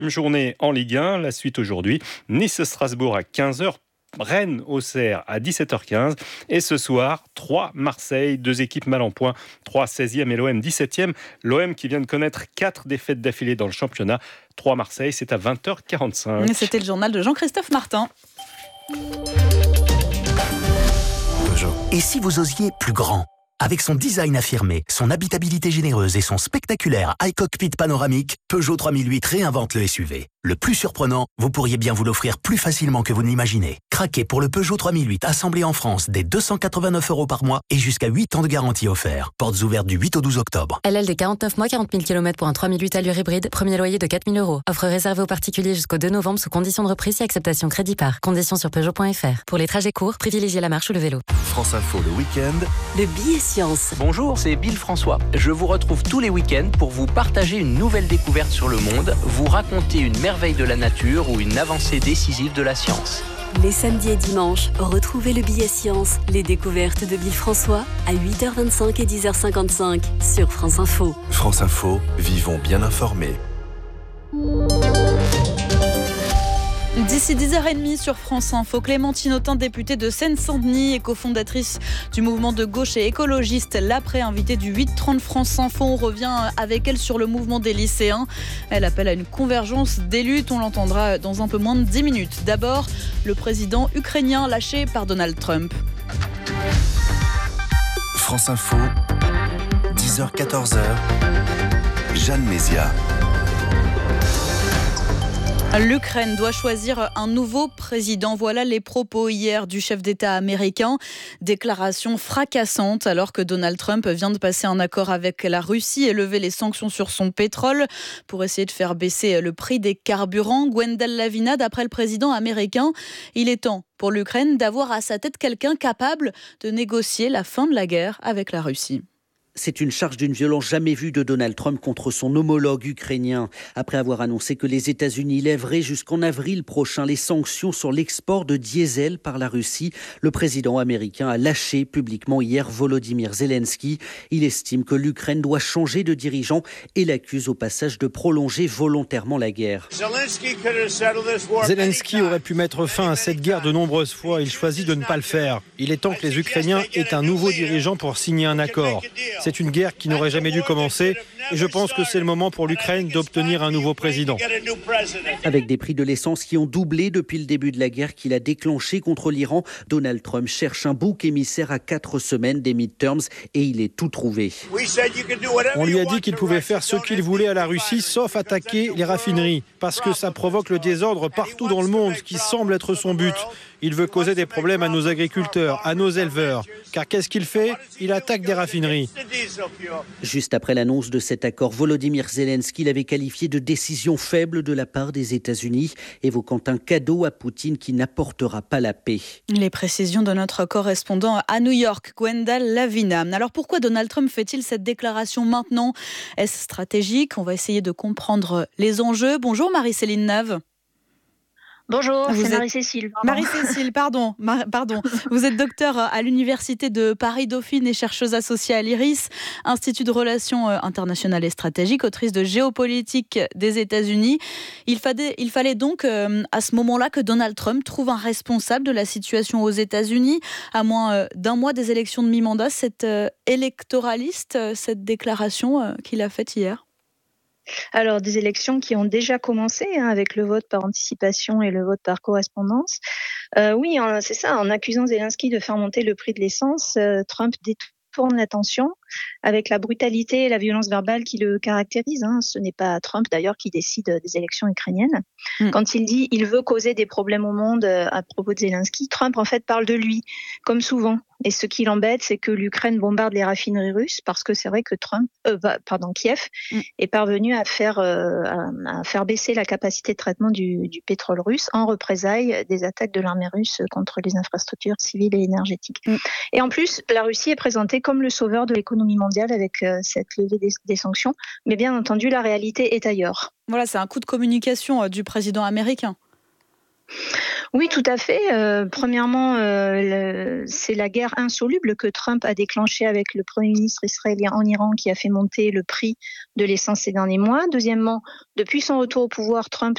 Journée en Ligue 1, la suite aujourd'hui. Nice-Strasbourg à 15h. Rennes-Auxerre à 17h15 et ce soir 3 Marseille, 2 équipes mal en point, 3 16e et l'OM 17e. L'OM qui vient de connaître 4 défaites d'affilée dans le championnat. 3 Marseille, c'est à 20h45. C'était le journal de Jean-Christophe Martin. Et si vous osiez plus grand ? Avec son design affirmé, son habitabilité généreuse et son spectaculaire iCockpit panoramique, Peugeot 3008 réinvente le SUV. Le plus surprenant, vous pourriez bien vous l'offrir plus facilement que vous ne l'imaginez. Craquez pour le Peugeot 3008 assemblé en France dès 289 € par mois et jusqu'à 8 ans de garantie offert. Portes ouvertes du 8 au 12 octobre. LLD 49 mois, 40 000 km pour un 3008 allure hybride, premier loyer de 4 000 €. Offre réservée aux particuliers jusqu'au 2 novembre sous conditions de reprise et acceptation crédit par. Conditions sur Peugeot.fr. Pour les trajets courts, privilégiez la marche ou le vélo. France Info le week-end. Le billet science. Bonjour, c'est Bill François. Je vous retrouve tous les week-ends pour vous partager une nouvelle découverte sur le monde, vous raconter une merveille de la nature ou une avancée décisive de la science. Les samedis et dimanches, retrouvez le billet science, les découvertes de Bill François à 8h25 et 10h55 sur France Info. France Info, vivons bien informés. D'ici 10h30 sur France Info, Clémentine Autain, députée de Seine-Saint-Denis et cofondatrice du mouvement de gauche et écologiste, l'après-invitée du 8h30 France Info. On revient avec elle sur le mouvement des lycéens. Elle appelle à une convergence des luttes. On l'entendra dans un peu moins de 10 minutes. D'abord, le président ukrainien lâché par Donald Trump. France Info, 10h-14h, Jeanne Mézia. L'Ukraine doit choisir un nouveau président. Voilà les propos hier du chef d'État américain. Déclaration fracassante alors que Donald Trump vient de passer un accord avec la Russie et lever les sanctions sur son pétrole pour essayer de faire baisser le prix des carburants. Gwendal Lavina, d'après le président américain, il est temps pour l'Ukraine d'avoir à sa tête quelqu'un capable de négocier la fin de la guerre avec la Russie. C'est une charge d'une violence jamais vue de Donald Trump contre son homologue ukrainien. Après avoir annoncé que les États-Unis lèveraient jusqu'en avril prochain les sanctions sur l'export de diesel par la Russie, le président américain a lâché publiquement hier Volodymyr Zelensky. Il estime que l'Ukraine doit changer de dirigeant et l'accuse au passage de prolonger volontairement la guerre. Zelensky aurait pu mettre fin à cette guerre de nombreuses fois. Il choisit de ne pas le faire. Il est temps que les Ukrainiens aient un nouveau dirigeant pour signer un accord. C'est une guerre qui n'aurait jamais dû commencer et je pense que c'est le moment pour l'Ukraine d'obtenir un nouveau président. Avec des prix de l'essence qui ont doublé depuis le début de la guerre qu'il a déclenchée contre l'Iran, Donald Trump cherche un bouc émissaire à 4 semaines des midterms et il est tout trouvé. On lui a dit qu'il pouvait faire ce qu'il voulait à la Russie sauf attaquer les raffineries parce que ça provoque le désordre partout dans le monde, ce qui semble être son but. Il veut causer des problèmes à nos agriculteurs, à nos éleveurs. Car qu'est-ce qu'il fait ? Il attaque des raffineries. Juste après l'annonce de cet accord, Volodymyr Zelensky l'avait qualifié de décision faible de la part des États-Unis, évoquant un cadeau à Poutine qui n'apportera pas la paix. Les précisions de notre correspondant à New York, Gwendal Lavina. Alors pourquoi Donald Trump fait-il cette déclaration maintenant ? Est-ce stratégique ? On va essayer de comprendre les enjeux. Bonjour Marie-Céline Nave. Bonjour, c'est Marie-Cécile. Marie-Cécile, pardon. Vous êtes docteure à l'Université de Paris-Dauphine et chercheuse associée à l'IRIS, Institut de Relations internationales et stratégiques, autrice de Géopolitique des États-Unis. Il fallait donc, à ce moment-là, que Donald Trump trouve un responsable de la situation aux États-Unis. À moins d'un mois des élections de mi-mandat, c'est électoraliste, cette déclaration qu'il a faite hier ? Alors, des élections qui ont déjà commencé avec le vote par anticipation et le vote par correspondance. Oui, c'est ça. En accusant Zelensky de faire monter le prix de l'essence, Trump détourne l'attention avec la brutalité et la violence verbale qui le caractérisent. Ce n'est pas Trump d'ailleurs qui décide des élections ukrainiennes. Quand il dit qu'il veut causer des problèmes au monde à propos de Zelensky, Trump en fait parle de lui, comme souvent. Et ce qui l'embête, c'est que l'Ukraine bombarde les raffineries russes parce que c'est vrai que Kiev est parvenu à faire baisser la capacité de traitement du pétrole russe en représailles des attaques de l'armée russe contre les infrastructures civiles et énergétiques. Et en plus, la Russie est présentée comme le sauveur de l'économie mondiale avec cette levée des sanctions. Mais bien entendu, la réalité est ailleurs. Voilà, c'est un coup de communication du président américain. Oui, tout à fait. Premièrement, c'est la guerre insoluble que Trump a déclenchée avec le Premier ministre israélien en Iran qui a fait monter le prix de l'essence ces derniers mois. Deuxièmement, depuis son retour au pouvoir, Trump